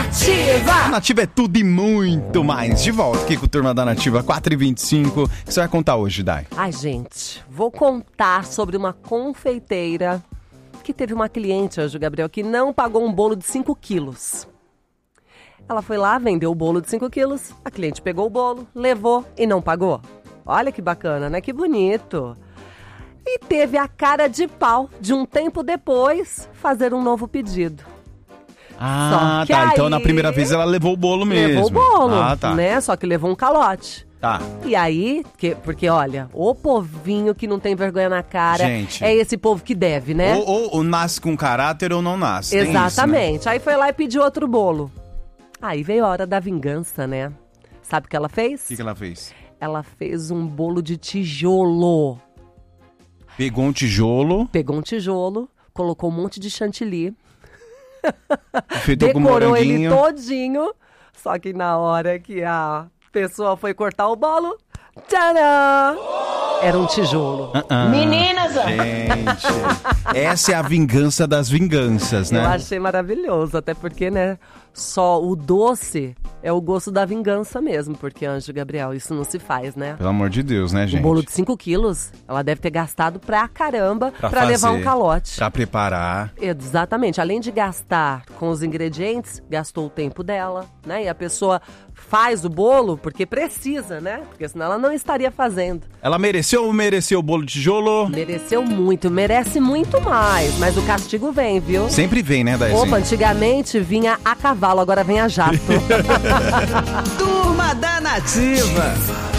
Nativa! Nativa é tudo e muito mais. De volta aqui com o Turma da Nativa 4h25. O que você vai contar hoje, Dai? Ai, gente, vou contar sobre uma confeiteira que teve uma cliente, Anjo Gabriel, que não pagou um bolo de 5 quilos. Ela foi lá, vendeu o bolo de 5 quilos, a cliente pegou o bolo, levou e não pagou. Olha que bacana, né? Que bonito. E teve a cara de pau de um tempo depois fazer um novo pedido. Ah, tá. Aí, então na primeira vez ela levou o bolo mesmo. Levou o bolo, ah, tá. né? Só que levou um calote. Tá. E aí, porque olha, o povinho que não tem vergonha na cara, Gente. é esse povo que deve, né? Ou nasce com caráter ou não nasce. Exatamente. Tem isso, né? Aí foi lá e pediu outro bolo. Aí veio a hora da vingança, né? Sabe o que ela fez? O que ela fez? Ela fez um bolo de tijolo. Pegou um tijolo. Pegou um tijolo, colocou um monte de chantilly, Feito com decorou ele moranguinho. todinho. Só que na hora que a pessoa foi cortar o bolo, tcharam! Era um tijolo. Meninas, Gente, essa é a vingança das vinganças, né? Eu achei maravilhoso, até porque, né, só o doce é o gosto da vingança mesmo, porque, Anjo Gabriel, isso não se faz, né? Pelo amor de Deus, né, gente? Um bolo de 5 quilos, ela deve ter gastado pra caramba pra fazer, levar um calote. Pra preparar. Exatamente, além de gastar com os ingredientes, gastou o tempo dela, né? E a pessoa faz o bolo porque precisa, né? Porque senão ela não estaria fazendo. Ela mereceu ou mereceu o bolo de tijolo? Mereceu muito, merece muito mais, mas o castigo vem, viu? Sempre vem, né, Daízinho? Opa, antigamente vinha a cavalo, agora vem a jato. Turma da Nativa.